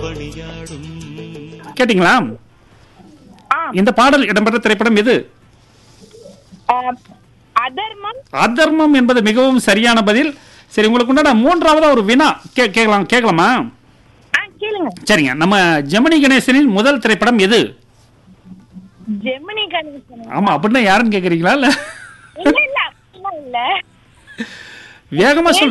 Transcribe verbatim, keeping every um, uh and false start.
கேட்டீங்களா? இந்த பாடல் இடம்பெற்ற திரைப்படம் எது? அதர்மம். அதர்மம் என்பது மிகவும் சரியான பதில். சரி, உங்களுக்கு உண்டான மூன்றாவதா ஒரு வினா கேட்கலாம் கேட்கலாமா? கேளுங்க. சரிங்க, நம்ம ஜெமினி கணேசனின் முதல் திரைப்படம் எது? ஜெமினி கணேசன். ஆமா, அப்படின்னா யாருன்னு கேக்குறீங்களா? இல்ல இல்ல இல்ல இல்ல வேகமா சொல்லு.